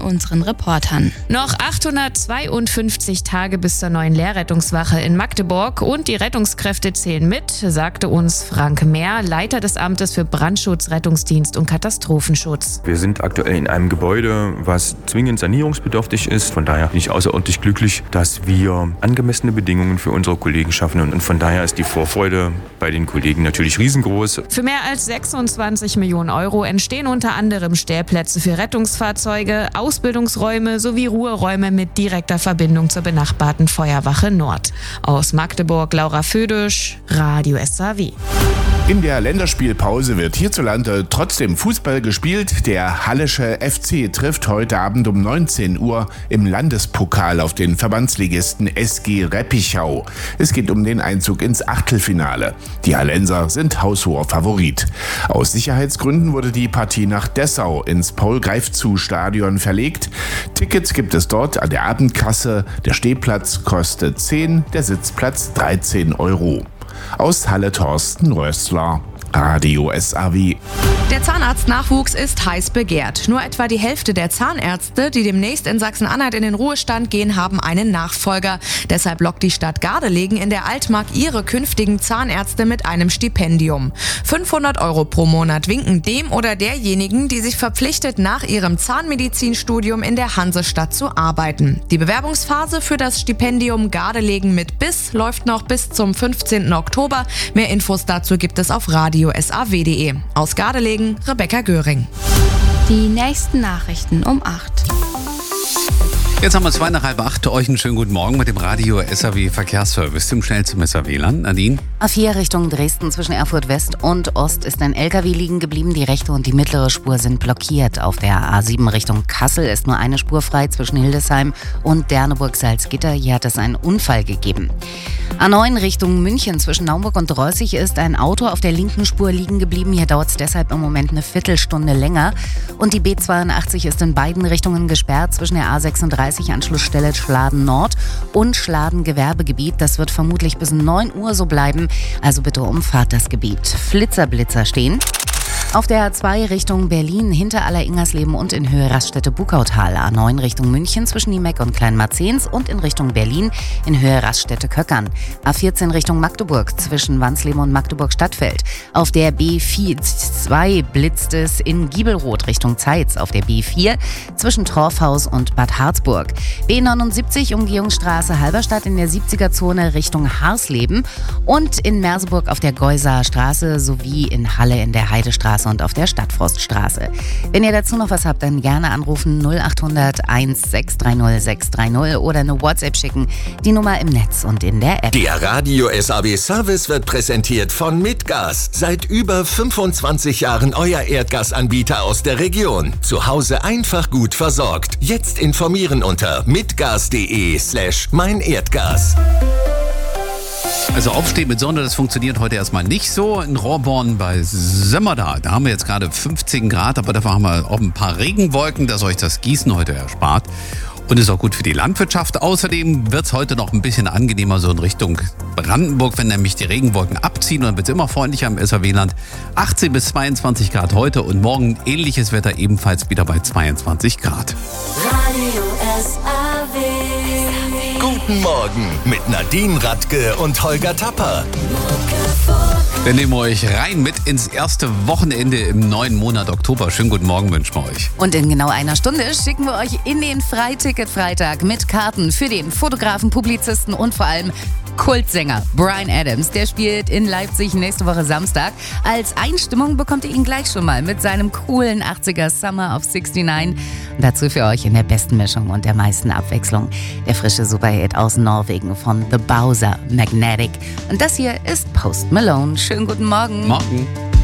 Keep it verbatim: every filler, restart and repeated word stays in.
unseren Reportern. Noch achthundertzweiundfünfzig Tage bis zur neuen Lehrrettungswache in Magdeburg und die Rettungskräfte zählen mit, sagte uns Frank Mehr, Leiter des Amtes für Brandschutz, Rettungsdienst und Katastrophenschutz. Wir sind aktuell in einem Gebäude, was zwingend sanierungsbedürftig ist. Von daher bin ich außerordentlich glücklich, dass wir angemessene Bedingungen für unsere Kollegen schaffen. Und von daher ist die Vorfreude bei den Kollegen natürlich riesengroß. Für mehr als sechsundzwanzig Millionen Euro entstehen unter anderem Stellplätze für Rettungsfahrzeuge, Ausbildungsräume sowie Ruheräume mit direkter Verbindung zur benachbarten Feuerwache Nord. Aus Magdeburg Laura Födisch, Radio S A W. In der Länderspielpause wird hierzulande trotzdem Fußball gespielt. Der Hallische F C trifft heute Abend um neunzehn Uhr im Landespokal auf den Verbandsligisten S G Reppichau. Es geht um den Einzug ins Achtelfinale. Die Hallenser sind haushoher Favorit. Aus Sicherheitsgründen wurde die Partie nach Dessau ins Paul-Greifzu-Stadion verlegt. Tickets gibt es dort an der Abendkasse. Der Stehplatz kostet zehn, der Sitzplatz dreizehn Euro. Aus Halle Thorsten Rössler, Radio S A W. Der Zahnarztnachwuchs ist heiß begehrt. Nur etwa die Hälfte der Zahnärzte, die demnächst in Sachsen-Anhalt in den Ruhestand gehen, haben einen Nachfolger. Deshalb lockt die Stadt Gardelegen in der Altmark ihre künftigen Zahnärzte mit einem Stipendium. fünfhundert Euro pro Monat winken dem oder derjenigen, die sich verpflichtet, nach ihrem Zahnmedizinstudium in der Hansestadt zu arbeiten. Die Bewerbungsphase für das Stipendium Gardelegen mit Biss läuft noch bis zum fünfzehnten Oktober. Mehr Infos dazu gibt es auf radio S A W punkt de. Aus Gardelegen, Rebecca Göring. Die nächsten Nachrichten um acht. Jetzt haben wir zwei nach halb acht. Euch einen schönen guten Morgen mit dem Radio S A W Verkehrsservice, dem schnellsten S A W-Land. Nadine? A vier Richtung Dresden zwischen Erfurt West und Ost ist ein L K W liegen geblieben. Die rechte und die mittlere Spur sind blockiert. Auf der A sieben Richtung Kassel ist nur eine Spur frei zwischen Hildesheim und Derneburg-Salzgitter. Hier hat es einen Unfall gegeben. A neun Richtung München zwischen Naumburg und Reußig ist ein Auto auf der linken Spur liegen geblieben. Hier dauert es deshalb im Moment eine Viertelstunde länger. Und die B zweiundachtzig ist in beiden Richtungen gesperrt zwischen der A sechsunddreißig Anschlussstelle Schladen Nord und Schladen Gewerbegebiet. Das wird vermutlich bis neun Uhr so bleiben. Also bitte umfahrt das Gebiet. Flitzer-Blitzer stehen. Auf der A zwei Richtung Berlin hinter Aller-Ingersleben und in Höhe Raststätte-Bukautal. A neun Richtung München zwischen Niemeck und Kleinmarzens und in Richtung Berlin in Höhe Raststätte-Köckern. A vierzehn Richtung Magdeburg zwischen Wansleben und Magdeburg-Stadtfeld. Auf der B zwei blitzt es in Giebelroth Richtung Zeitz. Auf der B vier zwischen Torfhaus und Bad Harzburg. B neunundsiebzig Umgehungsstraße Halberstadt in der siebziger-Zone Richtung Harsleben. Und in Merseburg auf der Geusaer Straße sowie in Halle in der Heidestraße und auf der Stadtforststraße. Wenn ihr dazu noch was habt, dann gerne anrufen null achthundert eins sechs drei null sechs drei null oder eine WhatsApp schicken. Die Nummer im Netz und in der App. Der Radio S A W Service wird präsentiert von Mitgas. Seit über fünfundzwanzig Jahren euer Erdgasanbieter aus der Region. Zu Hause einfach gut versorgt. Jetzt informieren unter mitgas.de slash mein Erdgas. Also Aufstehen mit Sonne, das funktioniert heute erstmal nicht so. In Rohrborn bei Sömmerda, da haben wir jetzt gerade fünfzehn Grad, aber dafür haben wir auch ein paar Regenwolken, das euch das Gießen heute erspart. Und ist auch gut für die Landwirtschaft. Außerdem wird es heute noch ein bisschen angenehmer so in Richtung Brandenburg, wenn nämlich die Regenwolken abziehen. Und dann wird es immer freundlicher im S A W-Land. achtzehn bis zweiundzwanzig Grad heute und morgen ähnliches Wetter ebenfalls wieder bei zweiundzwanzig Grad. Radio S A W. Guten Morgen mit Nadine Radke und Holger Tapper. Wir nehmen euch rein mit ins erste Wochenende im neuen Monat Oktober. Schönen guten Morgen wünschen wir euch. Und in genau einer Stunde schicken wir euch in den Freiticket-Freitag mit Karten für den Fotografen, Publizisten und vor allem Kultsänger Bryan Adams. Der spielt in Leipzig nächste Woche Samstag. Als Einstimmung bekommt ihr ihn gleich schon mal mit seinem coolen achtziger Summer of sixty-nine. Und dazu für euch in der besten Mischung und der meisten Abwechslung der frische Superhit aus Norwegen von The Bowser, Magnetic. Und das hier ist Post Malone. Schönen guten Morgen. Morgen.